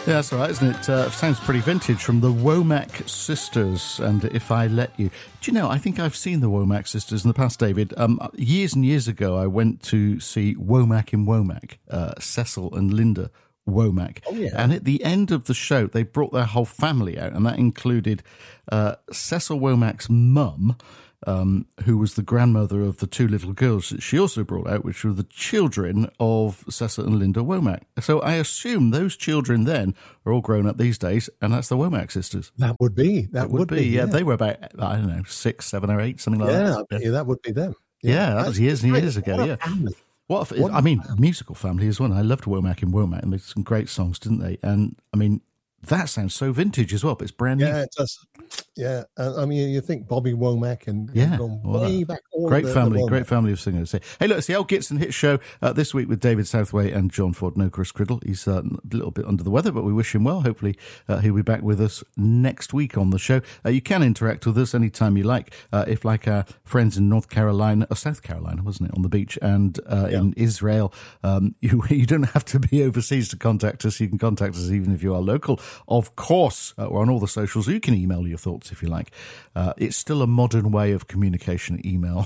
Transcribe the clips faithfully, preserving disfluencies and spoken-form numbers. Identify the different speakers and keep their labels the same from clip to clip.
Speaker 1: Yeah, that's all right, isn't it? Uh, sounds pretty vintage from the Womack Sisters and If I Let You. Do you know, I think I've seen the Womack Sisters in the past, David. Um, years and years ago, I went to see Womack in Womack, uh, Cecil and Linda Womack.
Speaker 2: Oh, yeah.
Speaker 1: And at the end of the show, they brought their whole family out, and that included uh, Cecil Womack's mum, Um, who was the grandmother of the two little girls that she also brought out, which were the children of Cecil and Linda Womack. So I assume those children then are all grown up these days, and that's the Womack sisters.
Speaker 2: That would be. That
Speaker 1: it would,
Speaker 2: would
Speaker 1: be.
Speaker 2: be.
Speaker 1: Yeah.
Speaker 2: yeah,
Speaker 1: they were about, I don't know, six, seven or eight, something like
Speaker 2: yeah,
Speaker 1: that.
Speaker 2: I bet you that would be them.
Speaker 1: Yeah, yeah that was years and years ago.
Speaker 2: What a
Speaker 1: yeah.
Speaker 2: family.
Speaker 1: What, a,
Speaker 2: What
Speaker 1: I mean, musical family as well. I loved Womack in Womack, and they did some great songs, didn't they? And I mean, that sounds so vintage as well, but it's brand new.
Speaker 2: Yeah, it does. Yeah, uh, I mean, you think Bobby Womack and
Speaker 1: yeah,
Speaker 2: gone
Speaker 1: well,
Speaker 2: way back. All
Speaker 1: great
Speaker 2: the,
Speaker 1: family,
Speaker 2: the
Speaker 1: great family of singers. Hey, look, it's the Al Gibson Hit Show uh, this week with David Southway and John Ford. No Chris Criddle. He's uh, a little bit under the weather, but we wish him well. Hopefully, uh, he'll be back with us next week on the show. Uh, you can interact with us anytime you like. Uh, if, like our friends in North Carolina, or South Carolina, wasn't it, on the beach, and uh, yeah. in Israel, um, you you don't have to be overseas to contact us. You can contact us even if you are local. Of course, uh, we're on all the socials. You can email your thoughts if you like. Uh, it's still a modern way of communication, email.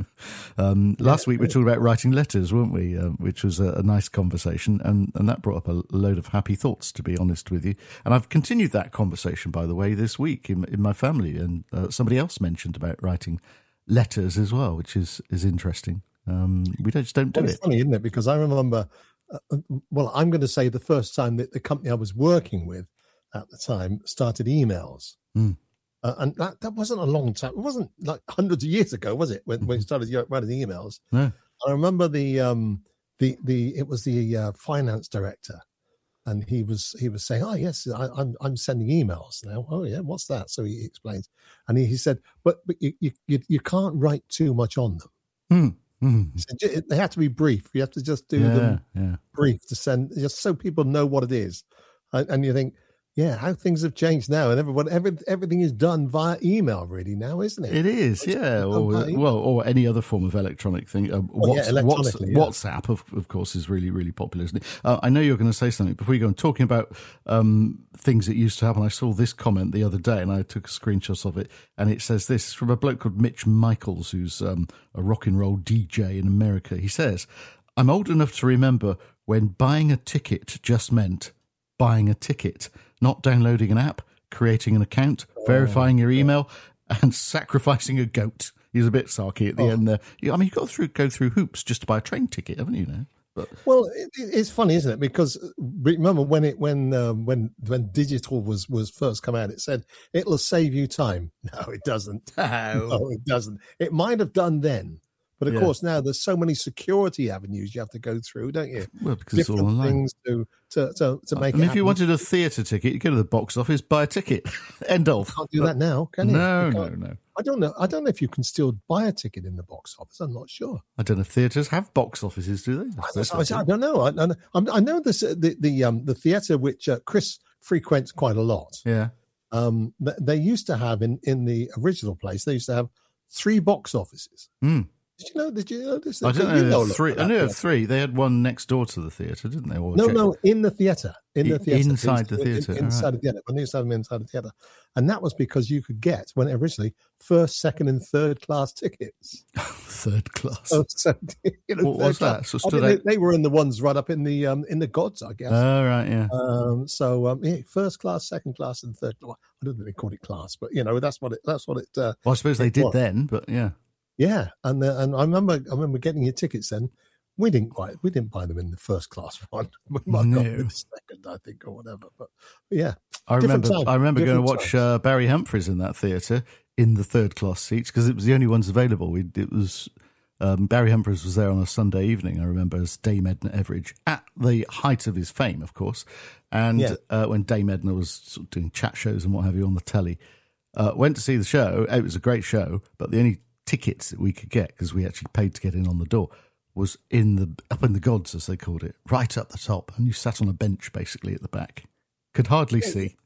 Speaker 1: um, last week we were talking about writing letters, weren't we? Uh, which was a, a nice conversation, and, and that brought up a load of happy thoughts, to be honest with you. And I've continued that conversation, by the way, this week in, in my family, and uh, somebody else mentioned about writing letters as well, which is, is interesting. Um, we don't, just don't do
Speaker 2: well,
Speaker 1: it.
Speaker 2: It's funny, isn't it? Because I remember, uh, well, I'm going to say the first time that the company I was working with at the time started emails.
Speaker 1: Mm.
Speaker 2: Uh, and that, that wasn't a long time. It wasn't like hundreds of years ago, was it? When, mm-hmm. when we started writing emails.
Speaker 1: No.
Speaker 2: I remember the um the the it was the uh, finance director, and he was he was saying, "Oh yes, I, I'm I'm sending emails now." Oh yeah, what's that? So he explains, and he, he said, "But but you, you you can't write too much on them.
Speaker 1: Mm. Mm.
Speaker 2: He said, they have to be brief. You have to just do
Speaker 1: yeah,
Speaker 2: them
Speaker 1: yeah.
Speaker 2: brief to send, just so people know what it is." And, and you think, yeah, how things have changed now, and everyone, every, everything is done via email, really now, isn't it?
Speaker 1: It is,
Speaker 2: it's
Speaker 1: yeah. Or, well, or any other form of electronic thing. Uh,
Speaker 2: oh, yeah, electronically,
Speaker 1: yeah. WhatsApp, of, of course, is really, really popular, isn't it? Uh, I know you're going to say something before you go on. Talking about um, things that used to happen, I saw this comment the other day, and I took a screenshot of it, and it says this from a bloke called Mitch Michaels, who's um, a rock and roll D J in America. He says, "I'm old enough to remember when buying a ticket just meant buying a ticket, not downloading an app, creating an account, oh, verifying your email, and sacrificing a goat." He's a bit sarky at the oh. end there. I mean, you've got to through, go through hoops just to buy a train ticket, haven't you? Now? But,
Speaker 2: well, it, it's funny, isn't it? Because remember when it when um, when when digital was was first come out, it said it'll save you time. No, it doesn't.
Speaker 1: No,
Speaker 2: no it doesn't. It might have done then. But of yeah. course, now there's so many security avenues you have to go through, don't you?
Speaker 1: Well, because
Speaker 2: Different
Speaker 1: it's all online.
Speaker 2: Things to to to, to make.
Speaker 1: And
Speaker 2: it
Speaker 1: if you
Speaker 2: happen.
Speaker 1: wanted a theatre ticket, you go to the box office, buy a ticket. End of.
Speaker 2: You can't do that now, can you?
Speaker 1: No,
Speaker 2: you
Speaker 1: no, no.
Speaker 2: I don't know. I don't know if you can still buy a ticket in the box office. I'm not sure.
Speaker 1: I don't know if theatres have box offices, do they?
Speaker 2: I, I, I don't know. I, I, I know this the the um the theatre which uh, Chris frequents quite a lot.
Speaker 1: Yeah.
Speaker 2: Um, they used to have in in the original place. They used to have three box offices.
Speaker 1: Mm.
Speaker 2: Did you know? Did you know this?
Speaker 1: I don't know.
Speaker 2: You know
Speaker 1: three. I knew of three. They had one next door to the theatre, didn't they? Or
Speaker 2: no,
Speaker 1: check-
Speaker 2: no, in the theatre. In the theatre.
Speaker 1: Inside the theatre.
Speaker 2: In, inside right. the theatre. When they used to have them inside the theatre. And that was because you could get, when originally, first, second, and third class tickets.
Speaker 1: Third class.
Speaker 2: Oh, so, you know,
Speaker 1: what was that? So
Speaker 2: I mean, they, they were in the ones right up in the um, in the gods, I guess.
Speaker 1: Oh, right, yeah.
Speaker 2: Um, so um, yeah, first class, second class, and third class. I don't think they called it class, but you know that's what it. That's what it. Uh,
Speaker 1: well, I suppose they did was. then, but yeah.
Speaker 2: Yeah, and uh, and I remember I remember getting your tickets then. We didn't quite we didn't buy them in the first class one. We might
Speaker 1: no.
Speaker 2: have got them in the second, I think, or whatever. But, but yeah,
Speaker 1: I remember
Speaker 2: time,
Speaker 1: I remember going to watch uh, Barry Humphries in that theatre in the third class seats because it was the only ones available. We, it was um, Barry Humphries was there on a Sunday evening. I remember as Dame Edna Everage at the height of his fame, of course, and yeah. uh, when Dame Edna was sort of doing chat shows and what have you on the telly. Uh, went to see the show. It was a great show, but the only tickets that we could get, because we actually paid to get in on the door, was in the up in the gods, as they called it, right up the top, and you sat on a bench basically at the back, could hardly see.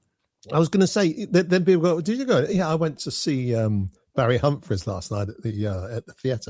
Speaker 2: I was going to say, then people go, "Did you go?" Yeah, I went to see um, Barry Humphries last night at the uh, at the theatre,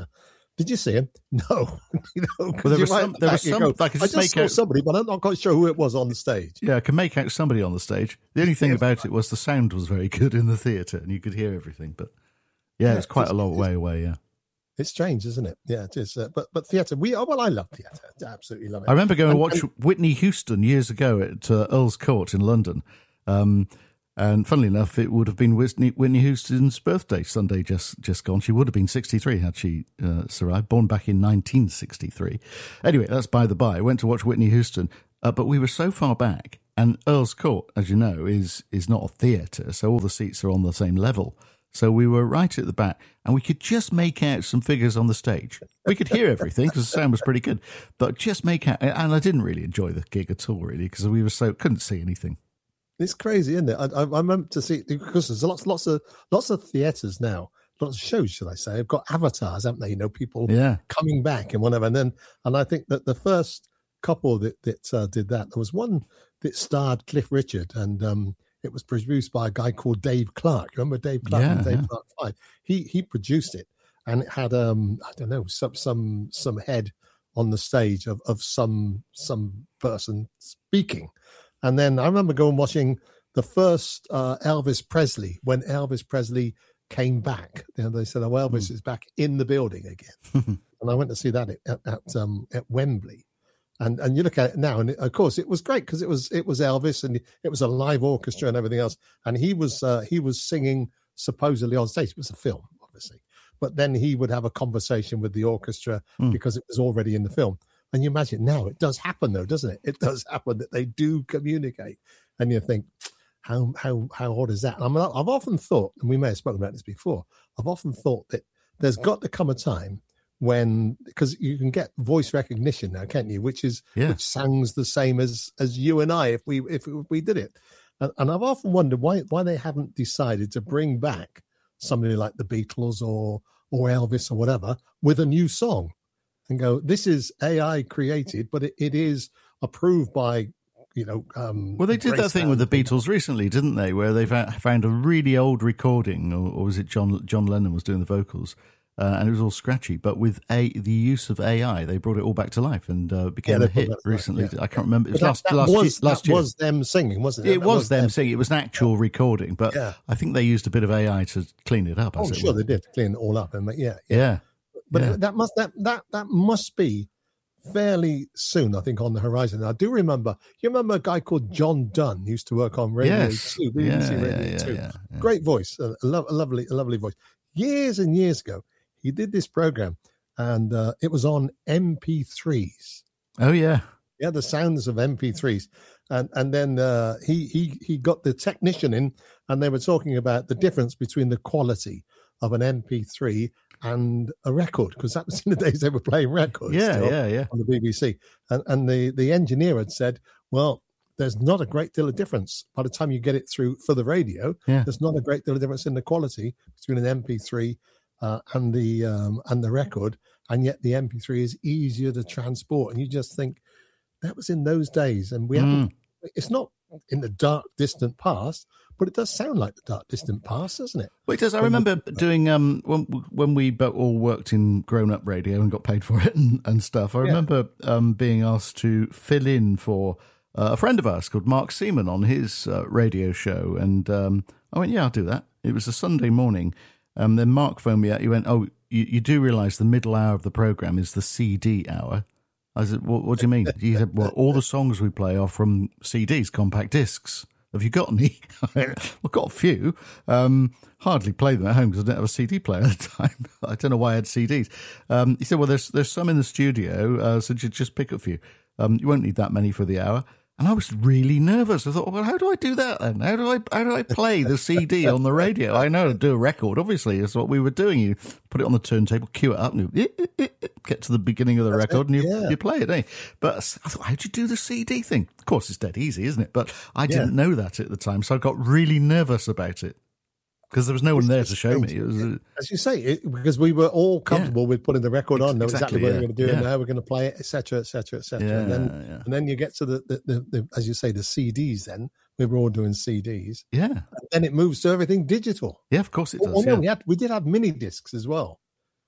Speaker 2: Did you see him? No. you know,
Speaker 1: Well, there was some, there was some,
Speaker 2: go,
Speaker 1: I could
Speaker 2: I
Speaker 1: just
Speaker 2: just
Speaker 1: make
Speaker 2: saw
Speaker 1: out
Speaker 2: somebody, but I'm not quite sure who it was on the stage.
Speaker 1: Yeah, I can make out somebody on the stage. The only thing about it was the sound was very good in the theatre and you could hear everything. But yeah,
Speaker 2: Yeah,
Speaker 1: it's quite
Speaker 2: it's-
Speaker 1: a long
Speaker 2: it's-
Speaker 1: way away, yeah.
Speaker 2: It's strange, isn't it? Yeah, it is. Uh, but but theatre, we oh, well, I love theatre. I absolutely love it.
Speaker 1: I remember going
Speaker 2: And-
Speaker 1: to watch
Speaker 2: and-
Speaker 1: Whitney Houston years ago at uh, Earl's Court in London. Um, and funnily enough, it would have been Whitney, Whitney Houston's birthday Sunday just just gone. She would have been sixty-three had she uh, survived, born back in nineteen sixty-three. Anyway, that's by the by. I went to watch Whitney Houston, uh, but we were so far back. And Earl's Court, as you know, is is not a theatre, so all the seats are on the same level. So we were right at the back, and we could just make out some figures on the stage. We could hear everything because the sound was pretty good, but just make out. And I didn't really enjoy the gig at all, really, because we were so couldn't see anything.
Speaker 2: It's crazy, isn't it? I, I, I remember to see because there's lots, lots of lots of theatres now, lots of shows, should I say? Have got avatars, haven't they? You know, people
Speaker 1: Yeah,
Speaker 2: coming back and whatever. And then, and I think that the first couple that that uh, did that, there was one that starred Cliff Richard, and um, it was produced by a guy called Dave Clark. You remember Dave Clark?
Speaker 1: Yeah,
Speaker 2: and Dave
Speaker 1: yeah.
Speaker 2: Clark Five. He he produced it, and it had um I don't know some some some head on the stage of of some some person speaking. And then I remember going watching the first uh, Elvis Presley when Elvis Presley came back. You know, they said, "Oh, Elvis
Speaker 1: Mm.
Speaker 2: is back in the building again," and I went to see that at at, at, um, at Wembley. And and you look at it now, and of course it was great because it was it was Elvis, and it was a live orchestra and everything else. And he was uh, he was singing supposedly on stage. It was a film, obviously, but then he would have a conversation with the orchestra
Speaker 1: Mm.
Speaker 2: because it was already in the film. And you imagine now it does happen though, doesn't it? It does happen that they do communicate, and you think, how how how odd is that? I mean, I've often thought, and we may have spoken about this before. I've often thought that there's got to come a time when, because you can get voice recognition now, can't you? Which is
Speaker 1: Yeah.
Speaker 2: which sounds the same as as you and I if we if we did it. And, and I've often wondered why why they haven't decided to bring back somebody like the Beatles or or Elvis or whatever with a new song, and go, this is A I created, but it, it is approved by, you know. Um,
Speaker 1: Well, they did that thing with the
Speaker 2: Graceland.
Speaker 1: Beatles recently, didn't they? Where they fa- found a really old recording, or, or was it John John Lennon was doing the vocals, uh, and it was all scratchy. But with a the use of A I, they brought it all back to life and uh, became
Speaker 2: they
Speaker 1: a
Speaker 2: brought
Speaker 1: hit
Speaker 2: that to life,
Speaker 1: recently.
Speaker 2: yeah.
Speaker 1: I can't remember. It was
Speaker 2: But
Speaker 1: last
Speaker 2: that, that
Speaker 1: last,
Speaker 2: was
Speaker 1: year, last
Speaker 2: that
Speaker 1: year.
Speaker 2: was them singing, wasn't it?
Speaker 1: It
Speaker 2: That
Speaker 1: was them singing. It was an actual recording, but
Speaker 2: Yeah.
Speaker 1: I think they used a bit of A I to clean it up.
Speaker 2: Oh,
Speaker 1: as
Speaker 2: I'm
Speaker 1: it
Speaker 2: sure
Speaker 1: were.
Speaker 2: they did clean it all up, and yeah, yeah.
Speaker 1: Yeah,
Speaker 2: But
Speaker 1: yeah.
Speaker 2: that must that that that must be fairly soon, I think, on the horizon. I do remember. You remember a guy called John Dunn who used to work on Radio
Speaker 1: Yes.
Speaker 2: Two, B B C
Speaker 1: Yeah,
Speaker 2: Radio
Speaker 1: yeah, yeah,
Speaker 2: Two.
Speaker 1: yeah, yeah.
Speaker 2: Great voice, a, a, lo- a lovely, a lovely voice. Years and years ago, he did this program, and uh, it was on M P threes.
Speaker 1: Oh yeah,
Speaker 2: Yeah, the sounds of M P threes, and and then uh, he he he got the technician in, and they were talking about the difference between the quality of an M P three and a record, because that was in the days they were playing records.
Speaker 1: yeah,
Speaker 2: still
Speaker 1: yeah, yeah.
Speaker 2: on the B B C, and and the the engineer had said, well, there's not a great deal of difference by the time you get it through for the radio.
Speaker 1: Yeah.
Speaker 2: There's not a great deal of difference in the quality between an M P three uh, and the um, and the record, and yet the M P three is easier to transport. And you just think that was in those days, and we haven't. It's not in the dark distant past, but it does sound like the dark distant past, doesn't it?
Speaker 1: Well, it does. I remember doing um when when we bo- all worked in grown-up radio and got paid for it and, and stuff. I remember um being asked to fill in for uh, a friend of ours called Mark Seaman on his uh, radio show, and um I went, yeah, I'll do that. It was a Sunday morning. Um, then Mark phoned me out. He went, oh, you, you do realise the middle hour of the program is the C D hour. I said, what, what do you mean? He said, well, all the songs we play are from C Ds, compact discs. Have you got any? I've got a few. Um, hardly play them at home because I didn't have a C D player at the time. I don't know why I had C Ds. Um, he said, well, there's there's some in the studio, uh, so just, just pick a few. Um, you won't need that many for the hour. And I was really nervous. I thought, well, how do I do that then? How do I how do I play the C D on the radio? I know how to do a record, obviously. That's what we were doing. You put it on the turntable, cue it up, and you get to the beginning of the
Speaker 2: That's
Speaker 1: record,
Speaker 2: it,
Speaker 1: and you,
Speaker 2: yeah.
Speaker 1: you play it, eh? But I thought, how do you do the C D thing? Of course, it's dead easy, isn't it? But I didn't know that at the time, so I got really nervous about it because there was no one there to show me. It was, uh,
Speaker 2: As you say, it, because we were all comfortable with putting the record on, know
Speaker 1: Exactly,
Speaker 2: exactly what
Speaker 1: yeah,
Speaker 2: we're going to do
Speaker 1: yeah.
Speaker 2: and how we're going to play it, et cetera, et cetera, et cetera.
Speaker 1: Yeah,
Speaker 2: and, then,
Speaker 1: yeah.
Speaker 2: and then you get to the, the, the, the, as you say, the C Ds then. We were all doing C Ds.
Speaker 1: yeah,
Speaker 2: And then it moves to everything digital.
Speaker 1: yeah. Of course it does.
Speaker 2: Oh, no,
Speaker 1: yeah.
Speaker 2: we, had, we did have mini discs as well.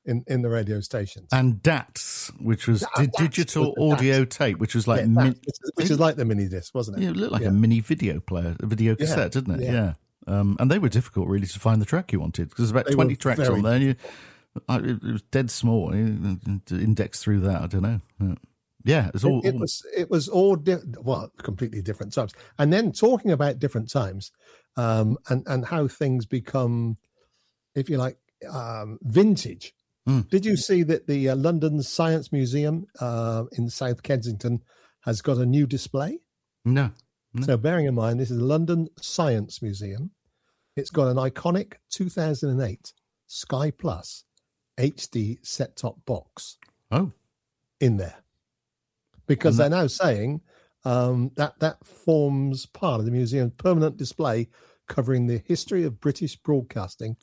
Speaker 2: in, in the radio stations.
Speaker 1: And D A T S, which was
Speaker 2: Ah,
Speaker 1: di-
Speaker 2: D A T S
Speaker 1: digital
Speaker 2: was the
Speaker 1: audio
Speaker 2: D A T S.
Speaker 1: tape, which was like
Speaker 2: Yeah,
Speaker 1: min-
Speaker 2: that, which, is, which is like the mini disc, wasn't it?
Speaker 1: yeah, it looked like
Speaker 2: Yeah.
Speaker 1: a mini video player, a video
Speaker 2: Yeah,
Speaker 1: cassette, didn't it?
Speaker 2: yeah.
Speaker 1: Yeah. Um, and they were difficult, really, to find the track you wanted because there's about
Speaker 2: They
Speaker 1: twenty
Speaker 2: were
Speaker 1: tracks
Speaker 2: very
Speaker 1: on there. And you, I, it was dead small. You, to index through that, I don't know. Yeah, yeah it was all.
Speaker 2: It, it
Speaker 1: all-
Speaker 2: was it was all di- well, completely different times. And then talking about different times, um, and and how things become, if you like, um, vintage.
Speaker 1: Mm.
Speaker 2: Did you see that the uh, London Science Museum uh, in South Kensington has got a new display?
Speaker 1: no. No.
Speaker 2: So bearing in mind, this is the London Science Museum. It's got an iconic two thousand eight Sky Plus H D set-top box
Speaker 1: Oh,
Speaker 2: in there. Because
Speaker 1: And that-
Speaker 2: they're now saying um, that that forms part of the museum's permanent display covering the history of British broadcasting